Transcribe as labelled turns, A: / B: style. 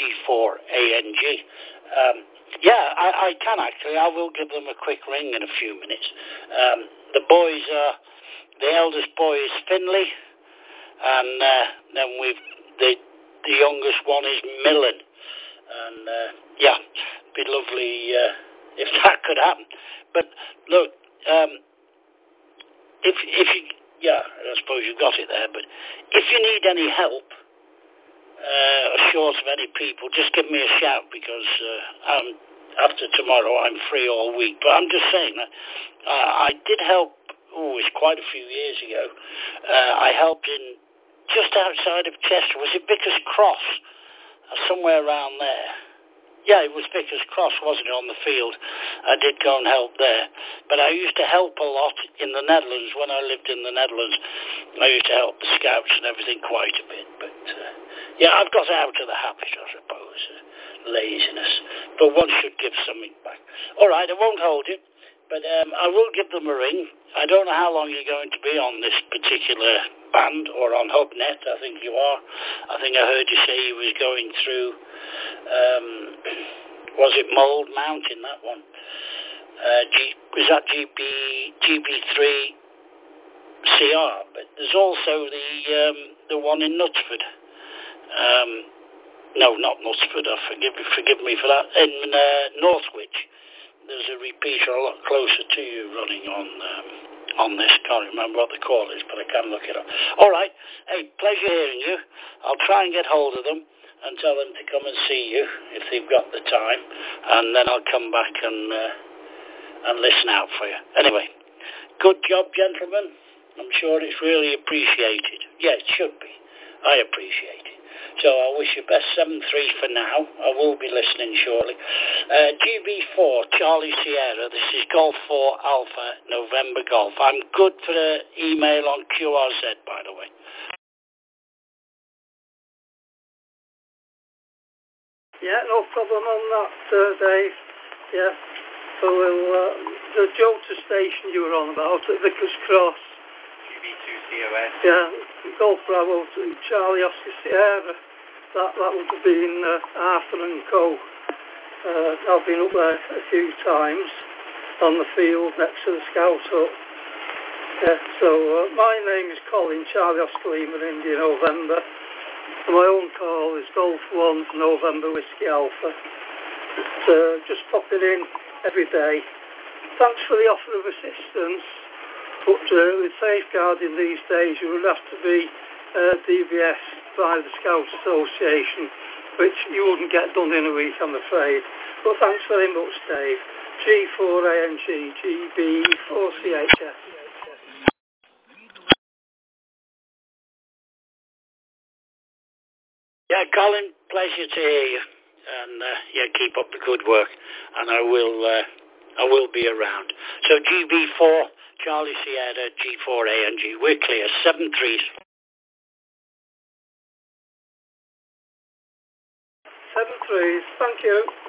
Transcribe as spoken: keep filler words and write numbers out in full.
A: four A N G. Um, yeah, I, I can actually. I will give them a quick ring in a few minutes. Um, the boys are, the eldest boy is Finley, and uh, then we've, the, the youngest one is Millen. And, uh, yeah, it'd be lovely uh, if that could happen. But, look, um, if, if you, yeah, I suppose you've got it there, but if you need any help, uh, short of any people, just give me a shout, because uh, I'm, after tomorrow I'm free all week. But I'm just saying that uh, I did help, oh, it's quite a few years ago. Uh, I helped in just outside of Chester. Was it Vickers Cross? Uh, somewhere around there. Yeah, it was Vickers Cross, wasn't it, on the field? I did go and help there. But I used to help a lot in the Netherlands. When I lived in the Netherlands, I used to help the scouts and everything quite a bit. But, uh, yeah, I've got out of the habit, I suppose. Uh, laziness. But one should give something back. All right, I won't hold you. But um, I will give them a ring. I don't know how long you're going to be on this particular band or on HubNet. I think you are. I think I heard you say you was going through, um, was it Mould Mountain, that one? Uh, G, was that G B, G B three C R? But there's also the um, the one in Knutsford. Um, no, not Knutsford. I forgive, forgive me for that. In uh, Northwich. There's a repeater a lot closer to you running on um, on this. Can't remember what the call is, but I can look it up. All right. Hey, pleasure hearing you. I'll try and get hold of them and tell them to come and see you if they've got the time, and then I'll come back and uh, and listen out for you. Anyway, good job, gentlemen. I'm sure it's really appreciated. Yeah, it should be. I appreciate it. So I wish you best seven three for now. I will be listening shortly. Uh, G B four, Charlie Sierra. This is Golf four Alpha, November Golf. I'm good for the email on Q R Z, by the way.
B: Yeah, no problem on that, uh, Dave. Yeah. So we'll, uh, the Jota station you were on about at Vickers Cross.
C: G B two C O S.
B: Yeah, Golf Bravo to Charlie Oscar Sierra. That, that would have been uh, Arthur and Co. Uh, I've been up there a few times on the field next to the Scout Hut. Yeah, so uh, my name is Colin, Charlie Oscar Lima, India November. And my own call is Golf one November Whiskey Alpha. But, uh, just popping in every day. Thanks for the offer of assistance, but uh, with safeguarding these days you would have to be uh, D B S by the Scouts Association, which you wouldn't get done in a week, I'm afraid. But thanks very much, Dave. G four A N G, G B four C H S.
A: Yeah, Colin, pleasure to hear you. And, uh, yeah, keep up the good work. And I will, uh, I will be around. So G B four, Charlie Sierra, G four A N G. We're clear. Seven threes.
B: Seven threes. Thank you.